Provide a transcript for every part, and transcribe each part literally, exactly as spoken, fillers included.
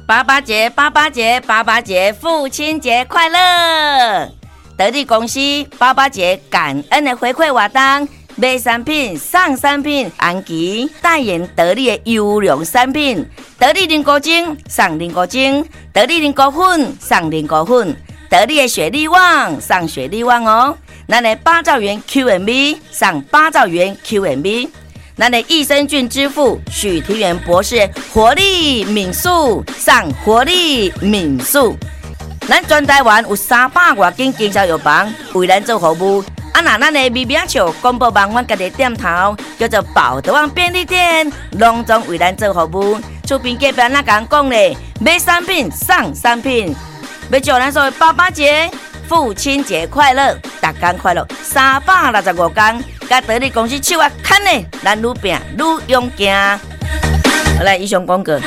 爸爸节，爸爸节，爸爸节，父亲节快乐！得力公司爸爸节感恩的回馈活动，买产品送产品，安琪代言得力的优良产品，得力凝固精送凝固精，得力凝固粉送凝固粉，得力的雪力旺送雪力旺哦。咱的八兆元 Q M B 送八兆元 Q M B。咱的益生菌之父许庭元博士活力敏素上活力敏素，咱全台湾有三百多间经销药房为咱做服务。啊，那咱的微名笑公布网阮家己店头叫做宝德旺便利店，隆重为咱做服务。厝边隔壁那讲讲咧，买产品送产品，要祝咱所有爸爸节、父亲节快乐，大家快乐，三百六十五天。甲得力公司手啊牵咧，咱愈拼愈勇敢。好来，以上广告。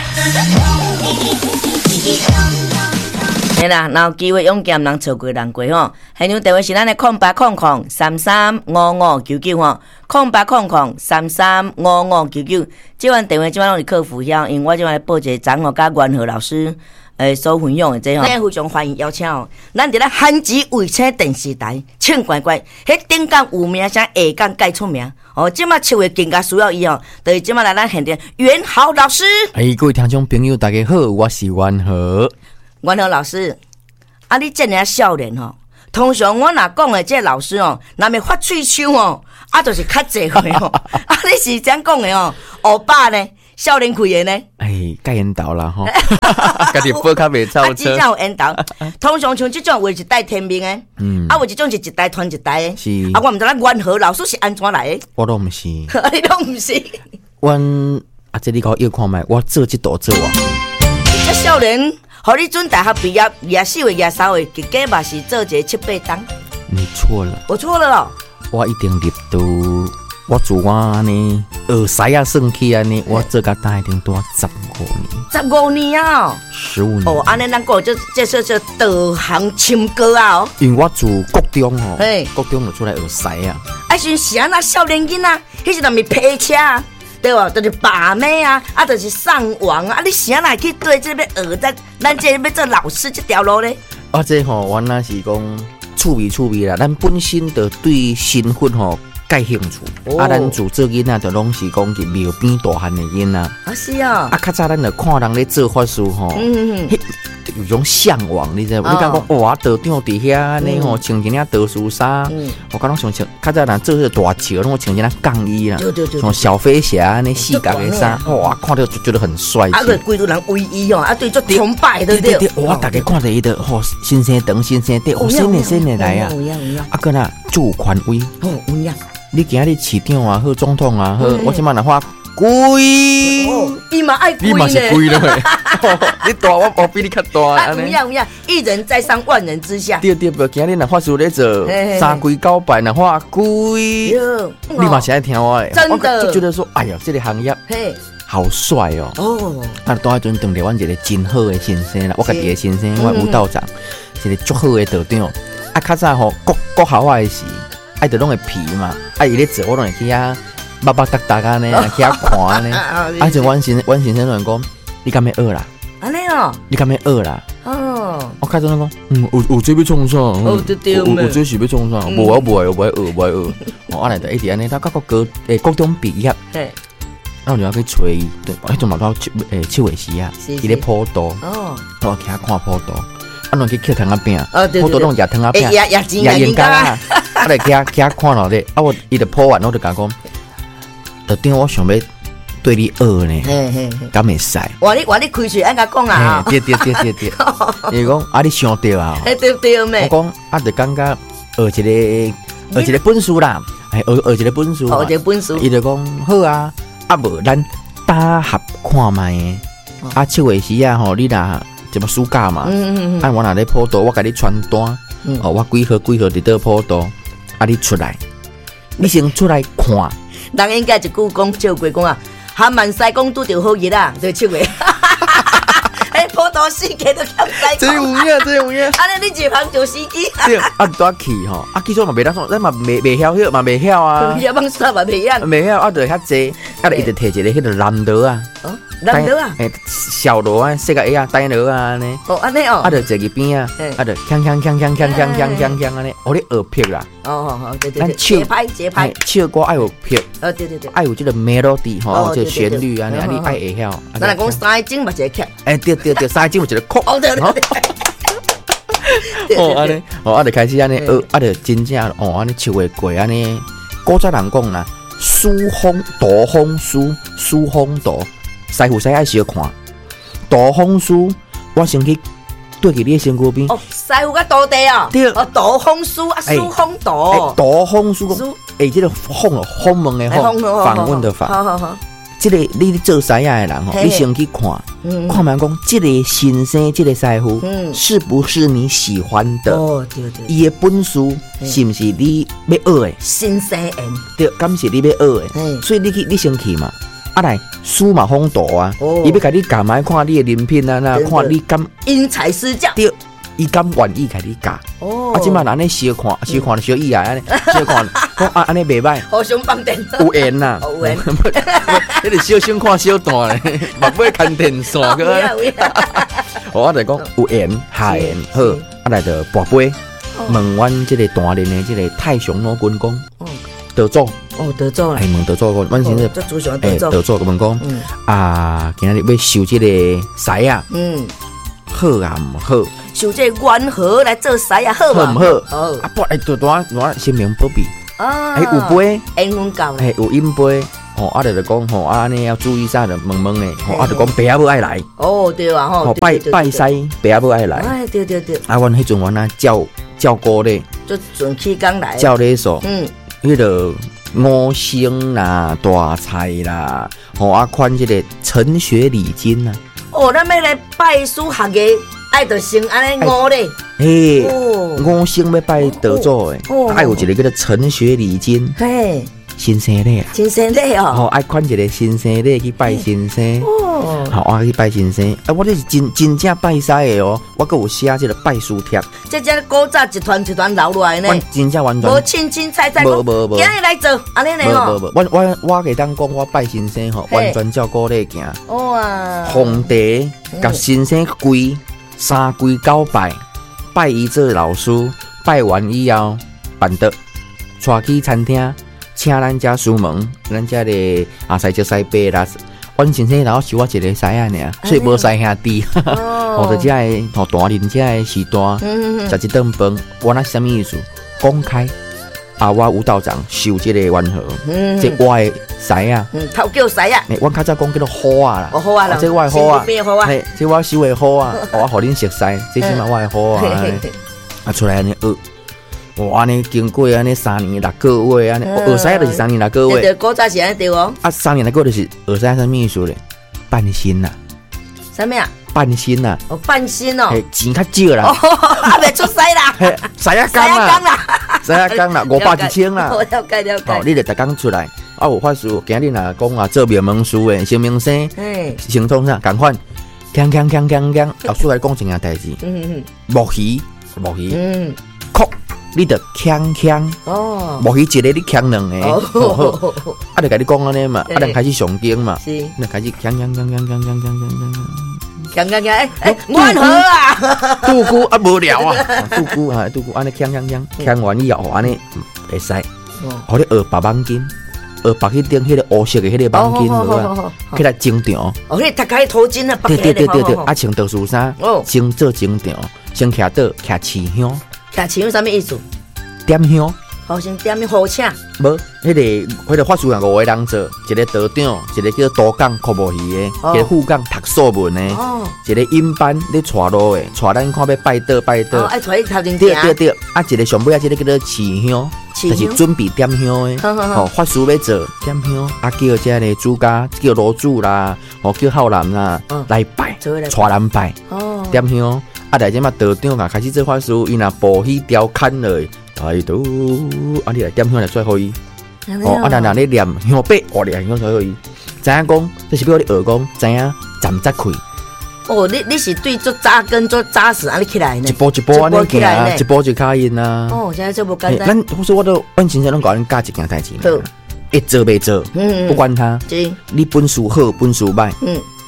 嘿啦，若有机会勇敢人错过人过吼。现场电话是咱的空八空空三三五五九九吼，空八空空三三五五九九。这款电话即摆拢是客服遐，因为我即摆报一个张号甲元和老师。诶，所分享的这吼，非常欢迎邀请哦。咱伫咧汉子卫星电视台，请乖乖，迄顶港有名声，下港改出名。哦，即马七月更加需要伊哦，就是即马来咱现场元豪老师。 哎，各位听众朋友，大家好，我是元豪。 元豪老师，啊，你这样少年吼，通常我若讲的这老师哦，若要发喙手哦，啊，就是较济岁哦。啊，你是怎讲的哦？欧巴呢？少年开的呢？ 哎，该引导啦吼，家己报较袂超车。 真正有引导。通常像这种话是带天命的，嗯，啊，有一种是一代传一代的。 是。 啊，我唔知咱元和老师是安怎来的？ 我都唔是。你都唔是。 阮啊，这你给我要看卖，我做这道做啊。 这少年，和你准大学毕业廿四岁、廿三岁，结果嘛是做一个七八档。 你错了。 我错了哦。 我一定入读。我自我安尼学师啊算起安尼，我做甲大一定多十五年。 十五年啊！ 十五年。 哦，安尼咱讲这这说说导航唱歌啊哦。 因为我自国中吼， 嘿， 国中就出来学师啊。 啊，时是安那少年囡仔，迄时阵咪批车啊，对无？就是把妹啊，啊，就是上网啊。啊，你是安那去对这边学咱咱这要做老师这条路咧？ 啊，这吼原来是讲趣味趣味啦，咱本身就对身份吼。介兴趣，哦、啊！咱自做囡仔就拢是讲伫庙边大汉的囡仔。啊是啊。啊， 较早咱就看人咧做法事吼，嗯嗯有种向往，你知无？哦、你讲讲哇，道长伫遐安尼吼，穿一件道士衫，嗯、我讲拢想穿。较早人做迄大桥，拢穿一件杠衣啦，像小飞侠安尼四角的衫，哇，看到就觉得很帅气。 啊，个规都人威仪哦，啊，对，做崇拜，对不对？ 对对，哇，大家看着伊的吼，新鲜长，新鲜地，哦，新的新的来啊，啊，个那足有权威， 哦，有影。 你今日市长啊，好总统啊，好，我即摆若发贵， 伊嘛爱贵呢，你嘛是贵了，你大我我比你较大， 安尼。有影有影，一人在上，万人之下。 对对，不，今日若发事咧做三贵九拜，若发贵，你嘛是爱听我的， 真的就觉得说，哎呀，这个行业好帅哦。哦，啊，当迄阵等着阮一个真好的先生啦，我家己的先生，我吴道长，一个足好的道长。啊，较早吼国国校我的是。爱着拢会皮嘛，啊伊咧做我拢会去遐捌捌搭搭安尼，去遐看呢。啊就阮先阮先生拢讲，你敢要学啦？ 安尼哦， 你敢要学啦？哦，我开始拢讲，嗯，有有这要创啥？ 哦对对，有有这是要创啥？无我无爱，无爱学，无爱学。哦，安尼就一直安尼，到到高诶高中毕业，嘿，然后就要去找伊，对，迄阵嘛到七诶七月时啊，伊咧普渡，哦，我去遐看普渡。啊，拢去捡糖仔饼，我都拢食糖仔饼， 也也真也严格啊！啊，来去遐去遐看落咧，啊，我伊就破完，我就甲讲，就顶我想要对你学呢，敢会使？ 话你话你开嘴安甲讲啊！ 对对对对对，伊讲啊，你想对啊！ 对对咩？ 我讲啊，就感觉学一个学一个本事啦，哎，学学一个本事， 学一个本事， 伊就讲好啊，啊无咱搭合看卖，啊，七月时啊吼，你若。什么暑假嘛？嗯嗯嗯。啊，我若咧普渡，我甲你传单，嗯、哦，我几号几号伫倒普渡，啊，你出来，你先出来看。 人应该一句讲照过讲啊，哈万西讲拄着好日啦，就七月。哎，普渡四界都欠西。 真有影，真有影。 安尼你一行就司机。 对，啊，多去吼，啊，其实嘛袂当说，咱嘛袂袂晓晓，嘛袂晓啊。 晓帮煞嘛袂晓。 袂晓，啊，就遐济，啊，就一直摕一个迄个蓝刀啊。 男螺啊， 诶，小螺啊，细个个啊，大螺啊安尼。 哦，安尼哦。 啊，就坐伫边啊，啊，就锵锵锵锵锵锵锵锵锵安尼，互你学拍啦。 哦哦，对对对。节拍节拍， 唱歌爱有拍。 哦，对对对。 爱有这个 melody 吼，这旋律啊，你你爱会晓。 咱来讲三种嘛，一个曲。 诶，对对对，三种有一个曲。 哦对对。 哦，安尼，哦，啊，就开始安尼学，啊，就真正哦，安尼唱会过安尼。古早人讲啦，书风大风书，书风大，师傅师爱小看。大风书，我先去对起你的身躯边。 哦，师傅甲徒弟哦。对。哦，大风书啊，书风大。 大风书，诶，这个风哦，风门的风，访问的访。 好好好。 这个你做师爷的人吼，你先去看，看完讲，这个先生，这个师傅，是不是你喜欢的？哦，对对。伊的本事是不是你要学的？ 新生人。 对，敢是你要学的？所以你去，你先去嘛。啊来，书嘛风大啊，伊要甲你教买看你的人品啊，那看你敢因材施教。 对。伊敢愿意甲你教，哦，啊，即马人咧小看，小看小意啊，安尼，小看，讲啊，安尼袂歹， 互相放电， 有缘呐， 有缘， 迄个小小看小大咧，目尾牵电线个，我就讲有缘下缘好，啊来就跋杯，问阮即个大人的即个太上老君公，得做， 哦得做啦， 哎问得做个，阮先生，哎得做个问讲，啊，今日要收即个师啊，嗯。好啊，唔好， 受这缘何来做师啊？好嘛？好唔好？哦，啊不，哎，多多多先明保庇。啊，哎有杯， 缘分教， 哎有饮杯，哦，啊就讲吼，啊你要注意啥的，问问的，吼，啊就讲爸母爱来。 哦，对啊，吼， 拜拜师，爸母爱来。 哎，对对对。 啊，阮迄阵阮啊教教歌咧， 就准起工来。 教咧所，嗯，迄个五星啦、大菜啦，吼啊款即个陈学礼金呐。 哦，咱要来拜师学艺，爱着先安尼五咧。 嘿，五星要拜得做诶，爱有一个叫做陈学礼金。嘿，新生咧， 新生咧哦。 哦，爱款一个新生咧去拜新生。哦，好啊，去拜新生。啊，我这是真真正拜师的哦，我搁有写这个拜师帖。 这只古早一团一团留落来呢。 我真正完全无清清彩彩。 无无无。 今日来做，安尼呢吼。 无无无，我我我可以当讲我拜新生吼，完全照古咧行。哇！皇帝甲新生跪三跪九拜，拜伊做老师，拜完以后办得带去餐厅，请咱家师门，咱家的阿西叔西伯啦。阮先生然后收我一个师仔尔，所以无师兄弟。我的家的吼大人家的时段，食一顿饭，我那什么意思？公开啊，我吴道长收这个元和，这我的师仔， 头叫师仔。 我较早讲叫做好啊啦， 好啊啦， 这我的好啊，嘿，这我收的好啊，我互恁熟悉，这起码我的好啊，啊出来安尼学。哇！安尼经过安尼三年六个月安尼，学师就是三年六个月。 对，古早是安尼对哦。 啊，三年六个月就是学师啥物意思咧？半薪呐。 啥物啊？ 半薪呐。 哦，半薪哦。 钱较少啦。 啊，未出师啦。 嘿，师仔工啦。师仔工啦，五百一千啦。 了解了解。 哦，你著逐工出来。啊，有法师，今日若讲啊，做灭门师诶，成名生，成创啥？共款，锵锵锵锵锵，老师来讲一件代志。嗯嗯。木鱼，木鱼。嗯。哭。你得锵锵哦，无去一个你锵两个，哦，啊，就甲你讲安尼嘛，啊，咱开始上经嘛，是，咱开始锵锵锵锵锵锵锵锵锵锵， 锵锵锵，哎哎，万和啊， 杜姑啊无聊啊，杜姑啊，杜姑安尼锵锵锵，锵完以后安尼会使，互你学白网巾，学白迄顶迄个乌色的迄个网巾，好起来整场， 哦，迄头开头巾啊， 对对对对对，啊，穿特殊衫，先做整场，先徛倒徛持香。 徛持香啥物意思？ 点香， 好先点香好请。 无，迄个迄个法师啊，五个人做，一个道长，一个叫多讲科目鱼的，一个副讲读作文的，一个引班咧带路的，带咱看要拜倒拜倒。 爱带你头前对对对，啊，一个上尾啊，一个叫做持香，就是准备点香的。哦，法师要做点香，啊叫这个主家叫罗主啦，哦叫浩南啦来拜，带人拜，点香。啊！来即马道长啊，开始做法师，伊若步去雕砍了，哎都啊！你来点香来做互伊。哦，啊！咱若咧念香笔，我咧香做互伊。知影讲，这是比我咧学讲，知影站扎开。 哦，你你是对做扎根做扎实安尼起来呢？ 一步一步安尼行啊，一步就卡因啊。 哦，现在做无简单。 咱或说我都阮先生拢教恁教一件代志。好，一做袂做，不管他。你本事好，本事歹。嗯。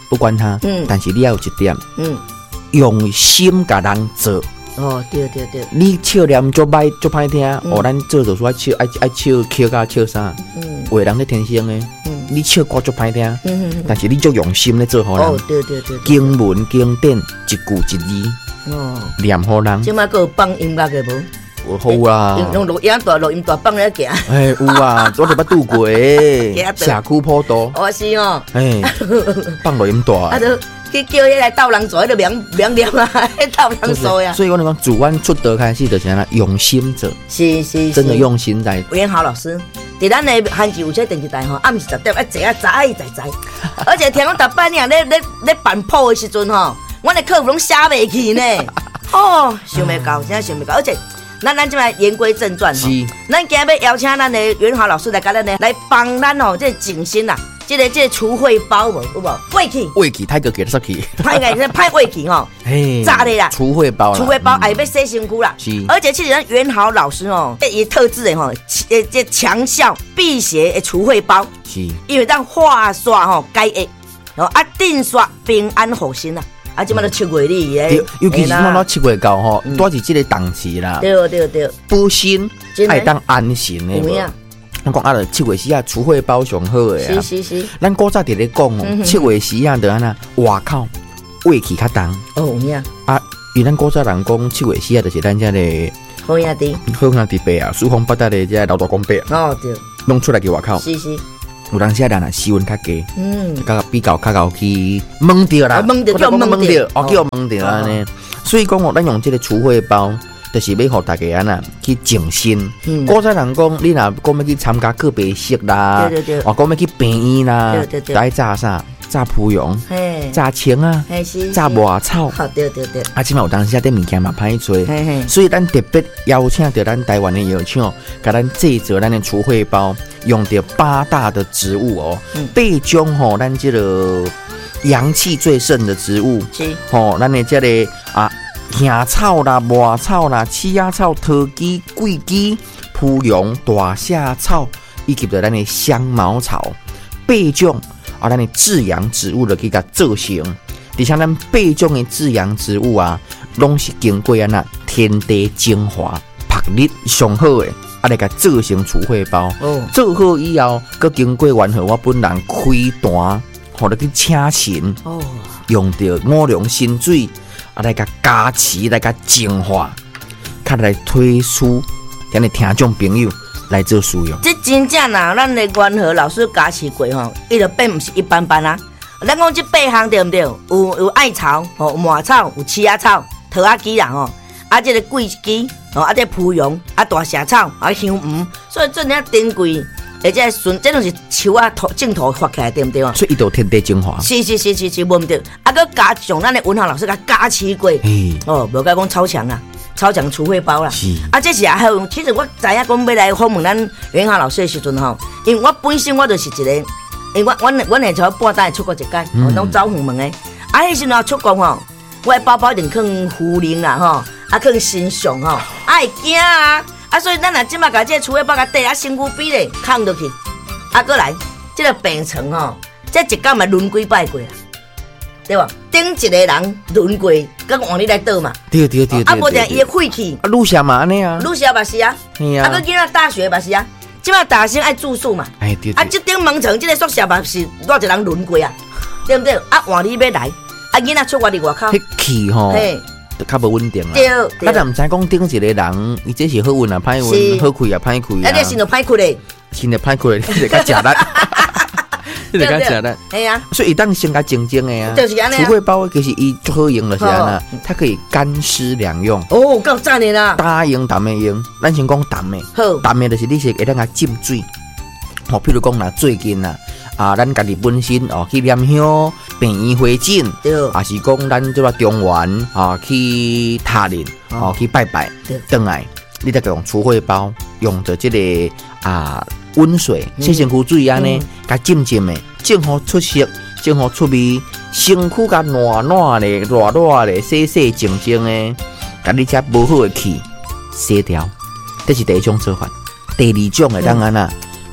不管它，嗯，但是你要有一点，嗯，用心甲人做。 哦，对对对， 你笑念足歹足歹听，哦，咱做就说笑爱爱笑笑甲笑啥，嗯，话人咧天生诶，嗯，你笑歌足歹听，嗯嗯，但是你足用心咧做好人， 哦，对对对， 经文经典一句一字，哦，念好人。 即摆个有放音乐嘅无？ 好啊， 用录音大录音大放咧行。 哎，有啊，我就捌拄过，社区普渡。 我是哦， 哎，放录音大。 啊，就去叫迄个斗人做，迄个名名念啊，迄斗人做呀。 所以我讲，自阮出道开始就是安用心做， 是是， 真的用心在。 袁豪老师，伫咱的汉字有线电视台吼，暗时十点一坐啊，早一早早，而且听讲逐摆呢，咧咧咧办谱的时阵吼，阮的客服拢写袂去呢。哦，想袂到，真想袂到，而且。咱咱即摆言归正传吼，咱今日要邀请咱的袁华老师来甲咱呢来帮咱哦，这静心啦，这个这个除秽包无有无？胃气， 胃气，太个给得去， 歹个是歹胃气吼，炸的啦， 除秽包， 除秽包还要洗身躯啦，而且其实咱袁豪老师哦，伊特制的吼，诶这强效辟邪的除秽包，是，因为咱化刷吼解厄，然后啊定刷平安好心啦。啊，即摆都七月里诶， 尤其是咱到七月到吼，都是即个档期啦。 对对对， 补心爱当安心诶。有影？咱讲啊，着七月时啊，除秽包上好诶啊。是是是。咱古早伫咧讲哦，七月时啊，着安那外口胃气较重。哦，有影。啊，因咱古早人讲七月时啊，就是咱遮个好兄弟， 好兄弟伯啊，四方八达的遮老大公伯。哦对。弄出来去外口。是是。有当时啊，人啊气温较低，嗯，较比较较高去蒙着啦， 蒙着叫蒙着， 哦叫蒙着安尼。所以讲哦，咱用这个除秽包，就是要互大家安那去静心。古早人讲，你若讲要去参加告别式啦，对对对，哦讲要去病院啦，对对对，来炸啥？炸蒲蓉，炸青啊，炸麻草，对对对。啊，即摆有当时啊，啲物件嘛歹做，所以咱特别邀请到咱台湾的药厂，甲咱制作咱的除秽包，用到八大的植物哦，八种吼，咱这个阳气最盛的植物，吼，咱的这个啊，杏草啦、麻草啦、刺仔草、桃枝、桂枝、蒲蓉、大夏草，以及着咱的香茅草，八种。啊，咱的至阳植物就去甲做成，而且咱八种的至阳植物啊，拢是经过安那天地精华、曝日上好的，啊来甲做成除秽包。哦，做好以后，佮经过完后，我本人开单，互你去请神。哦，用到五龙神水，啊来甲加持，来甲净化，较来推出咱的听众朋友。来做使用， 这真正呐，咱的元和老师加持过吼，伊就并不是一般般啊。咱讲这八项对不对？有有艾草、吼麻草、有刺仔草、桃仔枝啦吼，啊这个桂枝，吼啊这蒲蓉、啊大夏草、啊香芋，所以这样珍贵，而且纯这种是树啊土净土发起来对不对？ 所以伊都天地精华。 是是是是是，无毋对，啊佮加上咱的文豪老师甲加持过，哦，无甲讲超强啊。超强除秽包啦，啊，这是啊，还有，其实我知影讲要来访问咱袁豪老师的时阵吼，因为我本身我就是一个，因为我我我下朝半带出国一届，我拢走访问的，啊，迄时阵出国吼，我的包包一定放茯苓啦吼，啊，放新上吼，啊会惊啊，啊，所以咱若即马甲这除秽包甲缀啊身躯边咧扛落去，啊，过来，这个病床吼，这一工嘛轮几摆过啦。对吧？顶一个人轮过，跟换你来倒嘛。 对对对对。 啊，无定伊的晦气。 啊，女侠嘛安尼啊。 女侠嘛是啊。係啊。啊，佮囡仔大学嘛是啊。即摆大学生愛住宿嘛。哎对。啊，即頂門床，即個宿舍嘛是偌一人輪過啊，對不對？啊，換你要來，啊，囡仔出外佇外口。 迄氣吼，嘿，較無穩定啊。對。啊，但唔知講頂一個人，伊這是好運啊，歹運，好開啊，歹開啊。 啊，你先就歹開咧。 先就歹開咧，你較食力。你甲食的， 哎呀， 所以当先甲静静的啊， 就是安尼。 除秽包其实伊最好用的是安那，它可以干湿两用。 哦，够赞的啦！ 干用、淡的用，咱先讲淡的。好，淡的就是你是会当甲浸水。哦，譬如讲啦，最近啦，啊，咱家己本身哦去念香、病院回诊，对，啊是讲咱这个中原啊去塔林，哦去拜拜，倒来，你再用除秽包，用的这个啊。温水、洗身躯水安尼，甲浸浸的，正好出色，正好出味，身躯甲暖暖的、热热的、洗洗净净的，甲你遮无好的气洗掉，这是第一种做法。第二种的当然啦，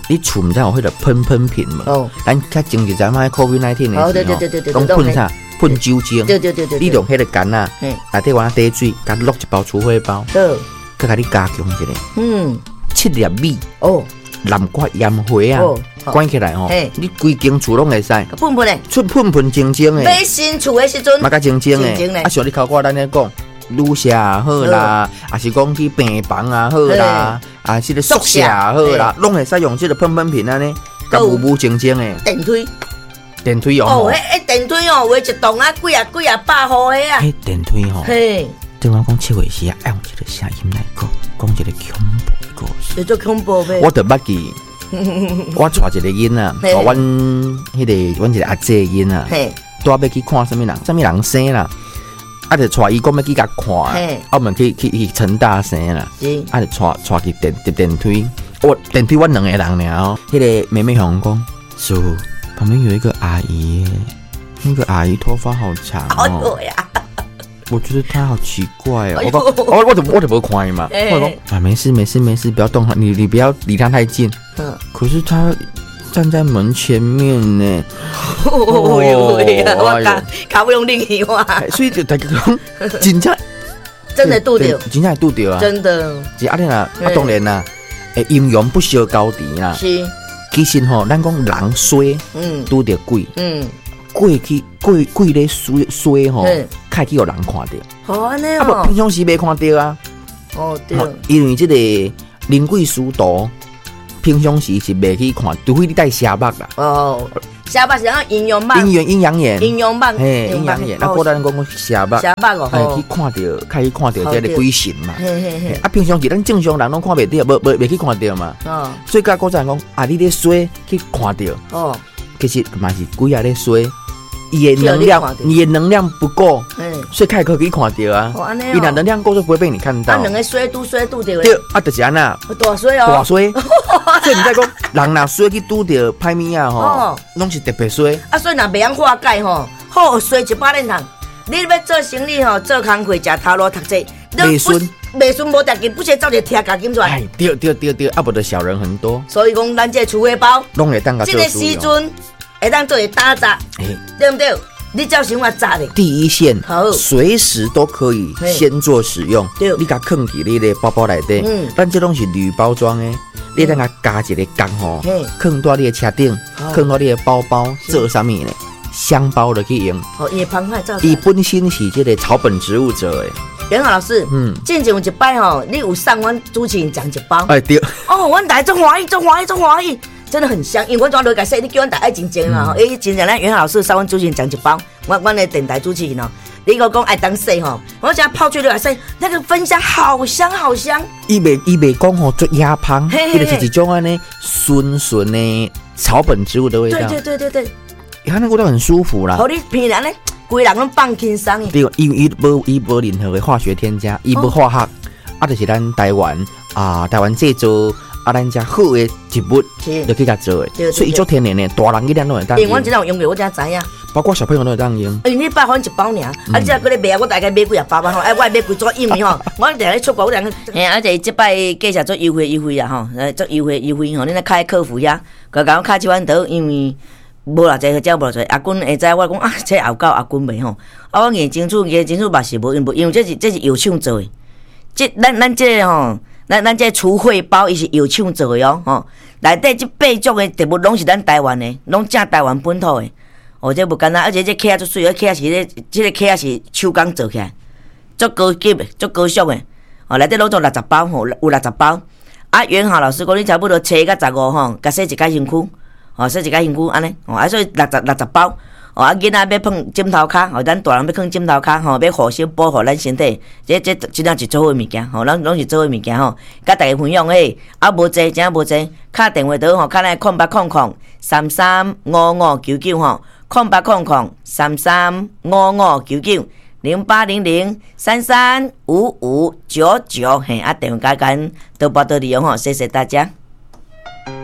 你厝毋知有迄个喷喷瓶嘛？哦，咱较前一阵买 COVID 十九 的时候，哦对对对对对，拢喷啥？喷酒精。对对对对。你用迄个杆啊，内底往底水，甲落一包除灰包，好，佮甲你加强一下。嗯，七粒米。哦。南瓜盐花啊，关起来吼，你规间厝拢会使。 喷喷嘞， 出喷喷晶晶诶。 买新厝诶时阵， 嘛甲晶晶诶。啊，像你考我咱咧讲，女舍也好啦，啊是讲去病房也好啦，啊是个宿舍也好啦，拢会使用这个喷喷瓶安尼，甲雾雾晶晶诶。 电梯， 电梯哦。 哦，迄迄电梯哦，画一栋啊，几啊几啊百户诶啊。 迄电梯吼。嘿。对我讲七月时啊，用一个声音来讲，讲一个恐怖的故事。 叫做恐怖呗。 我就捌记，我带一个囡仔，阮迄个阮一个阿姐囡仔，带要去看什么人，什么人生啦，啊就带伊讲要去甲看，啊我们去去去陈大生啦，啊就带带去电电梯，我电梯阮两个人尔哦，迄个妹妹向讲，叔旁边有一个阿姨，那个阿姨头发好长哦。我觉得他好奇怪哦，我我我怎么我怎么看嘛？我说啊，没事没事没事，不要动他，你你不要离他太近。嗯，可是他站在门前面呢。 哦哟呀，我卡卡不用另一话。 所以就大家讲，真正真的拄着， 真正会拄着啊！ 真的。 是阿天啊，啊当然啦，诶，阴阳不消高低啦。是。其实吼，咱讲人衰，嗯，拄着鬼，嗯。鬼去鬼鬼咧衰衰吼，开去有人看到。 好安尼哦。啊不，平常时没看到啊。 哦对。 因为这个灵鬼殊途，平常时是没去看，除非你戴瞎目啦。 哦，瞎目是讲阴阳目。 阴阳阴阳眼。 阴阳目。 嘿，阴阳眼。那过咱讲讲瞎目。 瞎目哦。 哎，去看到，开去看到这个鬼神嘛。嘿嘿嘿。啊，平常时咱正常人拢看袂到，无无袂去看到嘛。哦。所以甲古仔讲，啊，你咧衰去看到。哦。其实嘛是鬼啊咧衰。伊的能量，你的能量不够，所以开可以看到啊。伊若能量够就不会被你看到。 啊，两个衰拄衰拄着。 对，啊，就是安那。 大衰哦。 大衰。所以你在讲，人若衰去拄着歹物啊吼，拢是特别衰。 啊，所以若袂晓化解吼，好衰一百年通。你要做生意吼，做工课食头路读册， 袂顺， 袂顺无条件，不是走一贴价金出来。 哎，对对对对，啊，无的小人很多。 所以讲，咱这储汇包， 拢会当个这个时阵。会当做打杂，对不对？你照想法杂的。 第一线，随时都可以先做使用。你甲放伫你的包包内底，嗯，咱这拢是铝包装的，你等下加一个钢吼，放到你的车顶，放到你的包包，做啥物呢？箱包就去用。 哦，也防坏造。 伊本身是这个草本植物做的。 袁老师，嗯，之前有一摆吼，你有送阮主持人讲一包。 哎对。 哦，阮大家做欢喜，做欢喜，做欢喜。真的很香，因为我怎落来说，你叫阮大爱真正嘛吼，诶，真正咱袁老师送阮主持人讲一包，我阮的电台主持人哦，你个讲爱当洗吼，我讲泡出来洗，那个芬香好香好香。 伊袂伊袂讲吼做鸭香，伊就是一种安尼顺顺的草本植物的味道。 对对对对对， 它那味道很舒服啦。 好，你平常咧，规人拢放轻松。 对，伊伊无伊无任何的化学添加，伊无化学，啊，就是咱台湾啊，台湾制造。啊，咱家好的植物就去甲做的，所以伊做天然的，大人一定都会当用。 因为我真正有用过，我真知影。 包括小朋友都会当用。 哎，你百分一包尔，啊，你再过来买，我大概买几啊包吧吼。哎，我买几组，因为吼，我定咧出国，我定。哎，而且即摆介绍做优惠优惠啊吼，来做优惠优惠吼，你来开客服遐，甲甲我开一万刀，因为无偌济，只无偌济。阿君会知我讲啊，这后到阿君袂吼，啊，我验清楚，验清楚嘛是无用无，因为这是这是药厂做的，这咱咱这吼。咱咱这储汇包伊是药厂做的哦，吼，内底这八种的植物拢是咱台湾的，拢正台湾本土的，哦，这不简单，而且这壳仔足水，壳是咧，这个壳仔是手工做起来，足高级的，足高尚的，哦，内底拢做六十包吼，有六十包。啊，袁浩老师讲，你差不多七到十五吼，甲洗一解身躯，哦，洗一解身躯安尼，哦，啊，所以六十六十包。哦，啊，囡仔要碰枕头壳，哦，咱大人要碰枕头壳，吼，要护身保护咱身体，这这真正是做好物件，吼，咱拢是做好物件，吼，甲大家分享诶，啊，无济，真无济，敲电话倒吼，敲来空八空空三三五五九九吼，空八空空三三五五九九零八零零三三五五九九，嘿，啊，电话加紧，多报多利用吼，谢谢大家。